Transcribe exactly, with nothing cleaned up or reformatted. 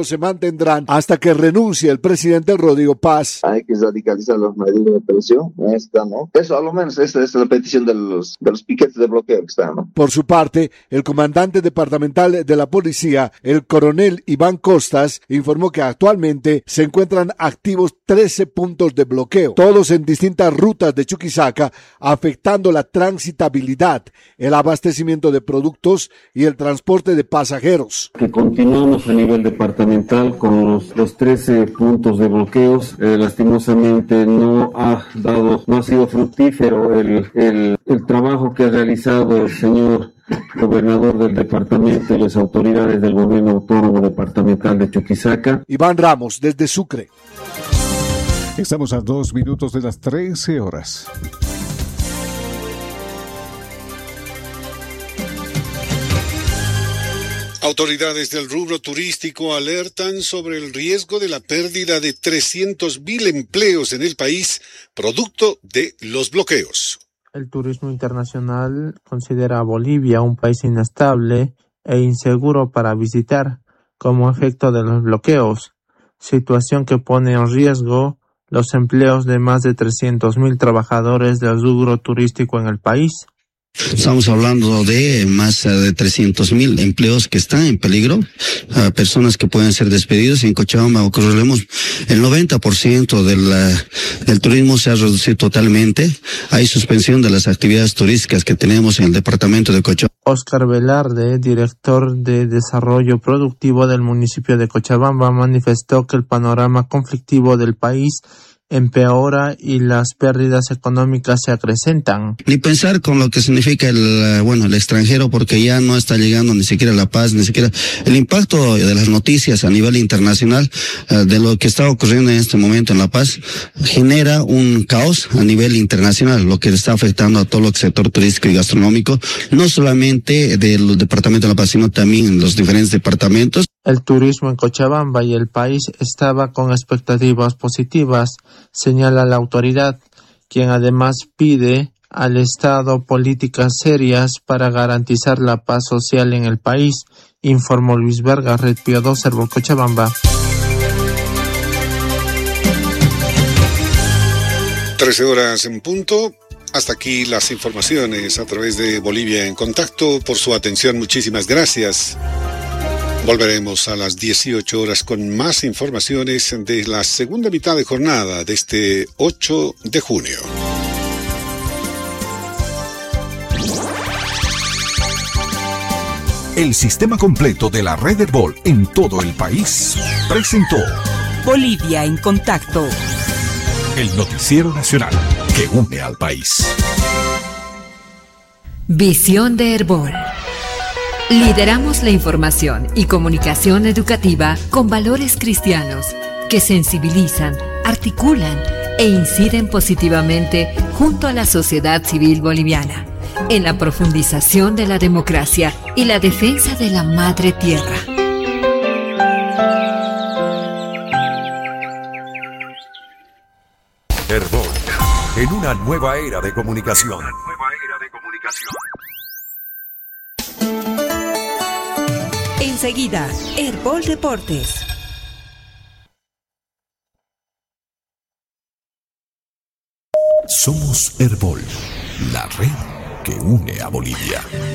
se mantendrán hasta que renuncie el presidente Rodrigo Paz. Hay que radicalizar las medidas de presión, esta, ¿no? Eso, a lo menos, esta es la petición de los, de los piquetes de bloqueo que están, ¿no? Por su parte, el comandante departamental de la policía, el coronel Iván Costas, informó que actualmente se encuentran activos trece puntos de bloqueo, todos en distintas rutas de Chuquisaca, afectando la transitabilidad, el abastecimiento de productos y el transporte de pasajeros. Que continuamos a nivel departamental con los, los trece puntos de bloqueos. Eh, lastimosamente no ha dado, no ha sido fructífero el, el, el trabajo que ha realizado el señor gobernador del departamento y las autoridades del gobierno autónomo departamental de Chuquisaca. Iván Ramos, desde Sucre. Estamos a dos minutos de las trece horas. Autoridades del rubro turístico alertan sobre el riesgo de la pérdida de trescientos mil empleos en el país, producto de los bloqueos. El turismo internacional considera a Bolivia un país inestable e inseguro para visitar como efecto de los bloqueos, situación que pone en riesgo los empleos de más de trescientos mil trabajadores del rubro turístico en el país. Estamos hablando de más de trescientos mil empleos que están en peligro, uh, personas que pueden ser despedidos. En Cochabamba, ocurremos el noventa por ciento del, uh, del turismo se ha reducido totalmente. Hay suspensión de las actividades turísticas que tenemos en el departamento de Cochabamba. Oscar Velarde, director de Desarrollo Productivo del municipio de Cochabamba, manifestó que el panorama conflictivo del país empeora y las pérdidas económicas se acrecentan. Ni pensar con lo que significa el, bueno, el extranjero, porque ya no está llegando ni siquiera la paz, ni siquiera el impacto de las noticias a nivel internacional uh, de lo que está ocurriendo en este momento en La Paz genera un caos a nivel internacional, lo que está afectando a todo el sector turístico y gastronómico, no solamente del departamento de La Paz, sino también en los diferentes departamentos. El turismo en Cochabamba y el país estaba con expectativas positivas, señala la autoridad, quien además pide al Estado políticas serias para garantizar la paz social en el país, informó Luis Verga, Red Pío dos, Servo Cochabamba. trece horas en punto. Hasta aquí las informaciones a través de Bolivia en Contacto. Por su atención, muchísimas gracias. Volveremos a las dieciocho horas con más informaciones de la segunda mitad de jornada de este ocho de junio. El sistema completo de la red Herbol en todo el país presentó Bolivia en Contacto, el noticiero nacional que une al país. Visión de Herbol. Lideramos la información y comunicación educativa con valores cristianos que sensibilizan, articulan e inciden positivamente junto a la sociedad civil boliviana en la profundización de la democracia y la defensa de la madre tierra. Herbol, en una nueva era de comunicación. Enseguida, Herbol Deportes. Somos Herbol, la red que une a Bolivia.